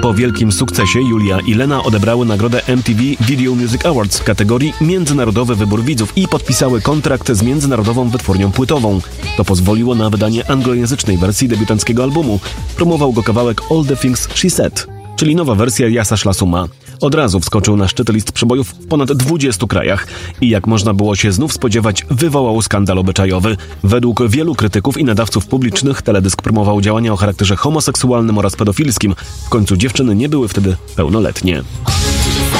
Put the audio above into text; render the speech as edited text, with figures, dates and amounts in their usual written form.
Po wielkim sukcesie Julia i Lena odebrały nagrodę MTV Video Music Awards w kategorii Międzynarodowy Wybór Widzów i podpisały kontrakt z międzynarodową wytwórnią płytową. To pozwoliło na wydanie anglojęzycznej wersji debiutanckiego albumu. Promował go kawałek All the Things She Said, czyli nowa wersja Yasa Szlasuma. Od razu wskoczył na szczyty list przebojów w ponad 20 krajach i jak można było się znów spodziewać, wywołał skandal obyczajowy. Według wielu krytyków i nadawców publicznych teledysk promował działania o charakterze homoseksualnym oraz pedofilskim. W końcu dziewczyny nie były wtedy pełnoletnie.